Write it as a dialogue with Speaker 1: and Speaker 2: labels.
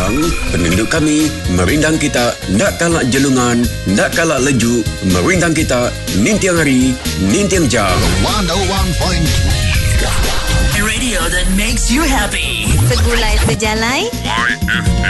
Speaker 1: Pahang, penunduk kami, merindang kita, nak kalak jelungan, nak kalak leju, merindang kita, nintiang hari, nintiang jam.
Speaker 2: 101.3
Speaker 3: Radio that makes you happy.
Speaker 4: Segulai sejalai.